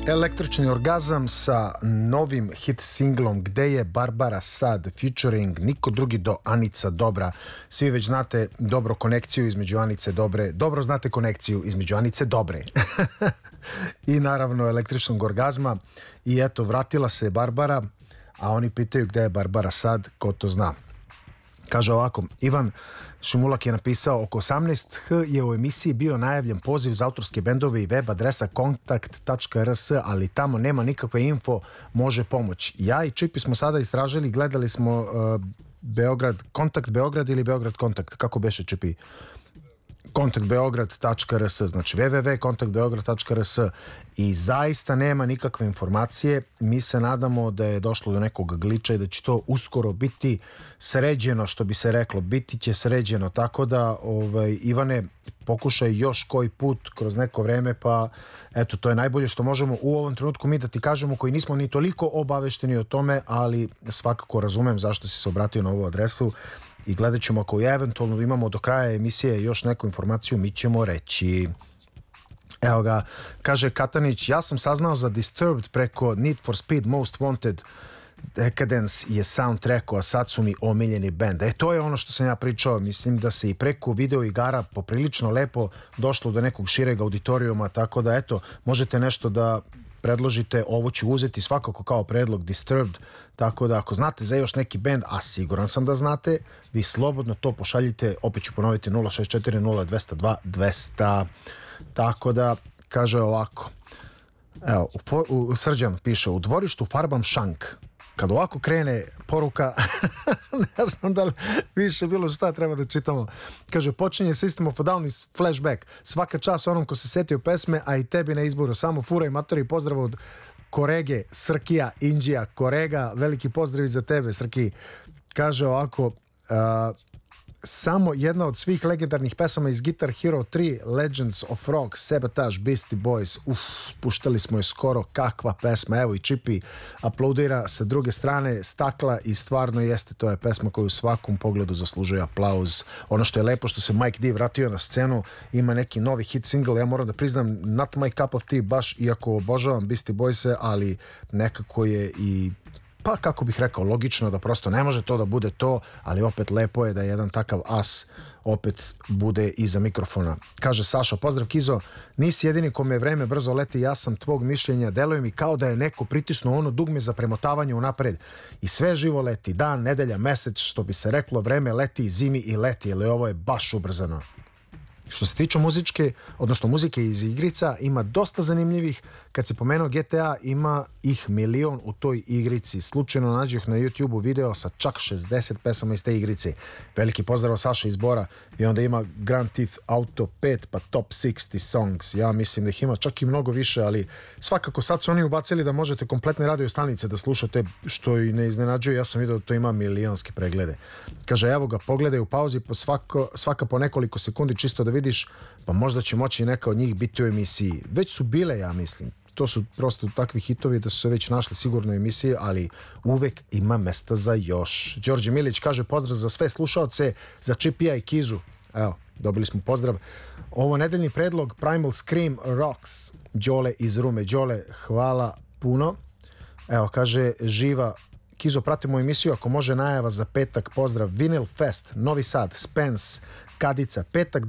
Električni orgazam sa novim hit singlom Gde je Barbara sad, featuring niko drugi do Anica Dobra. Svi već znate dobro konekciju između Anice Dobre, dobro znate konekciju između Anice Dobre i naravno električnog orgazma. I eto, vratila se Barbara, a oni pitaju gde je Barbara sad, ko to zna. Kaže ovako, Ivan Šumulak je napisao, oko 18h je u emisiji bio najavljen poziv za autorske bendove i web adresa kontakt.rs, ali tamo nema nikakve info, može pomoć. Ja i Čipi smo sada istražili, gledali smo Beograd, Kontakt Beograd ili Beograd Kontakt, kako beše Čipi? kontaktbeograd.rs, znači www.kontaktbeograd.rs, i zaista nema nikakve informacije. Mi se nadamo da je došlo do nekog gliča i da će to uskoro biti sređeno, što bi se reklo, biti će sređeno, tako da Ivane, pokušaj još koji put kroz neko vreme, pa eto, to je najbolje što možemo u ovom trenutku mi da ti kažemo, koji nismo ni toliko obavešteni o tome, ali svakako razumem zašto si se obratio na ovu adresu i gledat ćemo, ako eventualno imamo do kraja emisije još neku informaciju, mi ćemo reći. Evo ga, kaže Katanić, ja sam saznao za Disturbed preko Need for Speed Most Wanted. Decadence je soundtracku, a sad su mi omiljeni band. To je ono što sam ja pričao. Mislim da se i preko video igara poprilično lepo došlo do nekog šireg auditorijuma, tako da eto, možete nešto da predložite, ovo ću uzeti svakako kao predlog, Disturbed, tako da ako znate za još neki band, a siguran sam da znate, vi slobodno to pošaljite, opet ću ponoviti 064020200. Tako da, kaže ovako, evo, Srđan piše, u dvorištu farbam šank. Kad ovako krene poruka, ne znam da li više bilo šta treba da čitamo. Kaže, počinje System of a Down iz Flashback. Svaka čast onom ko se setio pesme, a i tebi na izboru. Samo fura i matori, pozdrav od Korege, Srkija, Indija, Korega. Veliki pozdrav za tebe, Srki. Kaže ovako, samo jedna od svih legendarnih pesama iz Guitar Hero 3, Legends of Rock, Sabotage, Beastie Boys. Puštali smo je skoro, kakva pesma. Evo i Čipi aplaudira sa druge strane stakla i stvarno jeste, to je pesma koju u svakom pogledu zaslužuje aplauz. Ono što je lepo, što se Mike D vratio na scenu, ima neki novi hit single, ja moram da priznam, not my cup of tea, baš iako obožavam Beastie Boyse, ali nekako je i, pa kako bih rekao, logično da prosto ne može to da bude to, ali opet lepo je da jedan takav as opet bude iza mikrofona. Kaže Saša, pozdrav Kizo, nisi jedini kome vreme brzo leti, ja sam tvog mišljenja, deluje mi kao da je neko pritisnuo ono dugme za premotavanje unapred i sve živo leti, dan, nedelja, mesec, što bi se reklo, vreme leti, zimi i leti, ali ovo je baš ubrzano. Što se tiče muzičke, odnosno muzike iz igrica, ima dosta zanimljivih. Kad se pomenuo GTA, ima ih 1.000.000 u toj igrici. Slučajno nađu ih na YouTube-u video sa čak 60 pesama iz te igrice. Veliki pozdrav Saša iz Bora. I onda ima Grand Theft Auto 5 pa Top 60 Songs. Ja mislim da ih ima čak i mnogo više, ali svakako sad su oni ubacili da možete kompletne radio stanice da slušate, što i ne iznenađuje. Ja sam vidio da to ima milionske preglede. Kaže, evo ga, pogledaj u pauzi po svaka po nekoliko sekundi, čisto da vidiš, pa možda će moći neka od njih biti u emisiji. Već su bile, ja mislim. To su prosto takvi hitovi da su se već našli sigurno u emisiji, ali uvek ima mesta za još. Đorđe Milić kaže, pozdrav za sve slušaoce, za Čipija i Kizu. Evo, dobili smo pozdrav. Ovo nedeljni predlog, Primal Scream Rocks, Đole iz Rume. Đole, hvala puno. Evo, kaže Živa, Kizo, pratimo emisiju, ako može najava za petak, pozdrav. Vinyl Fest, Novi Sad, Spence, Kadica, petak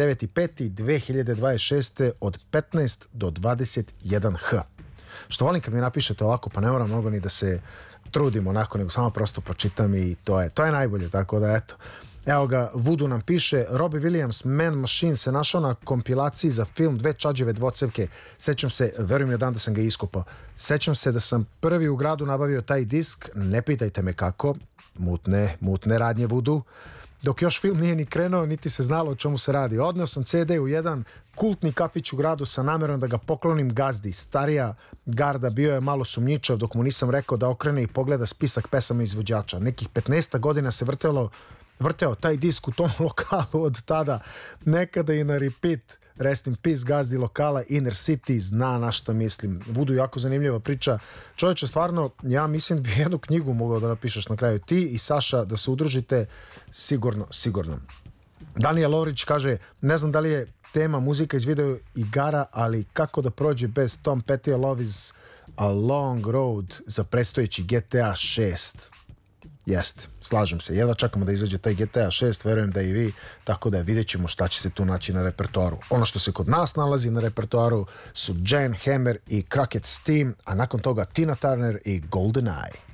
29.5.2026. od 15 do 21h. Što volim kad mi napišete ovako, pa ne moram mnogo ni da se trudim onako, nego samo prosto pročitam i to je najbolje, tako da eto. Evo ga, Voodoo nam piše, Robbie Williams, Man Machine se našao na kompilaciji za film Dve čađeve dvocevke. Sećam se, verujem mi dan da sam ga iskopao. Sećam se da sam prvi u gradu nabavio taj disk, ne pitajte me kako, mutne radnje Voodoo. Dok još film nije ni krenuo, niti se znalo o čemu se radi. Odneo sam CD u jedan kultni kafić u gradu sa namerom da ga poklonim gazdi. Starija garda bio je malo sumnjičav dok mu nisam rekao da okrene i pogleda spisak pesama izvođača. Nekih 15 godina se vrteo taj disk u tom lokalu od tada. Nekada i na repeat. Rest in peace, gazdi lokala Inner City, zna na što mislim. Voodoo, jako zanimljiva priča. Čovječe, stvarno, ja mislim da bi jednu knjigu mogao da napišeš na kraju. Ti i Saša da se udružite, sigurno. Daniel Lovrić kaže, ne znam da li je tema muzika iz video igara, ali kako da prođe bez Tom Petty, Love is a long road za predstojeći GTA 6. Jeste, slažem se. Jedva čekamo da izađe taj GTA 6, verujem da i vi, tako da vidjet ćemo šta će se tu naći na repertoaru. Ono što se kod nas nalazi na repertoaru su Jan Hammer i Crockett's Team, a nakon toga Tina Turner i GoldenEye.